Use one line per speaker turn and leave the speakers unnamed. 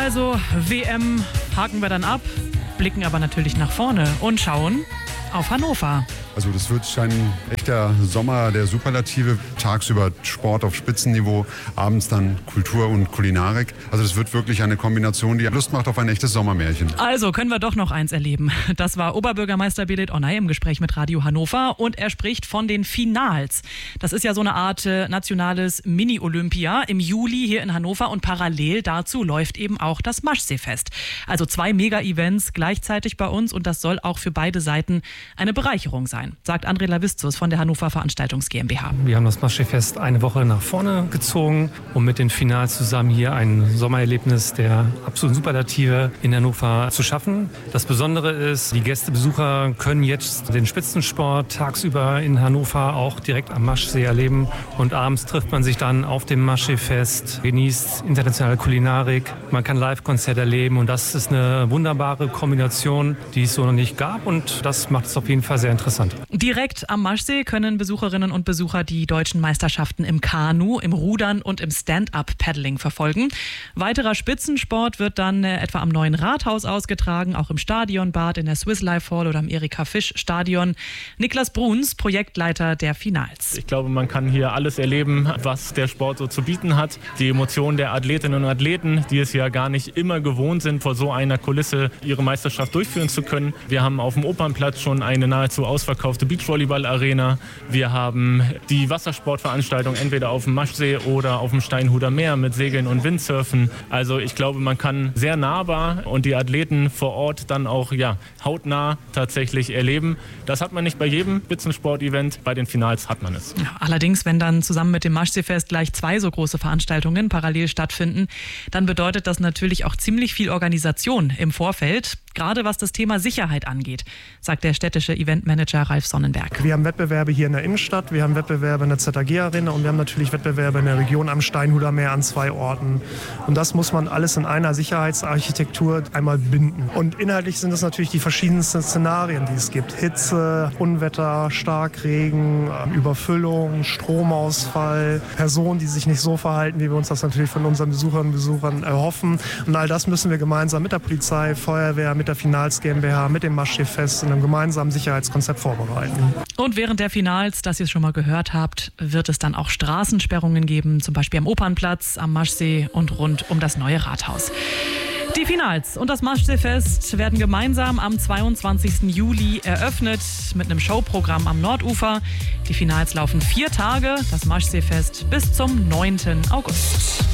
Also WM haken wir dann ab, blicken aber natürlich nach vorne und schauen auf Hannover.
Also das wird ein echter Sommer der Superlative. Tagsüber Sport auf Spitzenniveau, abends dann Kultur und Kulinarik. Also das wird wirklich eine Kombination, die Lust macht auf ein echtes Sommermärchen.
Also können wir doch noch eins erleben. Das war Oberbürgermeister Belit Onay im Gespräch mit Radio Hannover und er spricht von den Finals. Das ist ja so eine Art nationales Mini-Olympia im Juli hier in Hannover und parallel dazu läuft eben auch das Maschseefest. Also 2 Mega-Events gleichzeitig bei uns und das soll auch für beide Seiten eine Bereicherung sein, sagt André Lavistus von der Hannover Veranstaltungs GmbH.
Wir haben das Maschseefest eine Woche nach vorne gezogen, um mit den Finals zusammen hier ein Sommererlebnis der absoluten Superlative in Hannover zu schaffen. Das Besondere ist, die Gästebesucher können jetzt den Spitzensport tagsüber in Hannover auch direkt am Maschsee erleben und abends trifft man sich dann auf dem Maschseefest, genießt internationale Kulinarik, man kann Live-Konzerte erleben und das ist eine wunderbare Kombination, die es so noch nicht gab und das macht es auf jeden Fall sehr interessant.
Direkt am Maschsee können Besucherinnen und Besucher die deutschen Meisterschaften im Kanu, im Rudern und im Stand-Up-Paddling verfolgen. Weiterer Spitzensport wird dann etwa am Neuen Rathaus ausgetragen, auch im Stadionbad, in der Swiss Life Hall oder am Erika Fisch Stadion. Niklas Bruns, Projektleiter der Finals.
Ich glaube, man kann hier alles erleben, was der Sport so zu bieten hat. Die Emotionen der Athletinnen und Athleten, die es ja gar nicht immer gewohnt sind, vor so einer Kulisse ihre Meisterschaft durchführen zu können. Wir haben auf dem Opernplatz schon eine nahezu ausverkaufte Beachvolleyball-Arena. Wir haben die Wassersportveranstaltung entweder auf dem Maschsee oder auf dem Steinhuder Meer mit Segeln und Windsurfen. Also ich glaube, man kann sehr nahbar und die Athleten vor Ort dann auch hautnah tatsächlich erleben. Das hat man nicht bei jedem Spitzensport-Event, bei den Finals hat man es.
Ja, allerdings, wenn dann zusammen mit dem Maschseefest gleich 2 so große Veranstaltungen parallel stattfinden, dann bedeutet das natürlich auch ziemlich viel Organisation im Vorfeld, gerade was das Thema Sicherheit angeht, sagt der städtische Eventmanager Ralf Sonnenberg.
Wir haben Wettbewerbe hier in der Innenstadt, wir haben Wettbewerbe in der ZAG-Arena und wir haben natürlich Wettbewerbe in der Region am Steinhuder Meer an 2 Orten. Und das muss man alles in einer Sicherheitsarchitektur einmal binden. Und inhaltlich sind es natürlich die verschiedensten Szenarien, die es gibt. Hitze, Unwetter, Starkregen, Überfüllung, Stromausfall, Personen, die sich nicht so verhalten, wie wir uns das natürlich von unseren Besucherinnen und Besuchern erhoffen. Und all das müssen wir gemeinsam mit der Polizei, Feuerwehr, mit der Finals GmbH, mit dem Maschseefest in einem gemeinsamen Sicherheitskonzept vorbereiten.
Und während der Finals, das ihr schon mal gehört habt, wird es dann auch Straßensperrungen geben, zum Beispiel am Opernplatz, am Maschsee und rund um das Neue Rathaus. Die Finals und das Maschseefest werden gemeinsam am 22. Juli eröffnet mit einem Showprogramm am Nordufer. Die Finals laufen 4 Tage, das Maschseefest bis zum 9. August.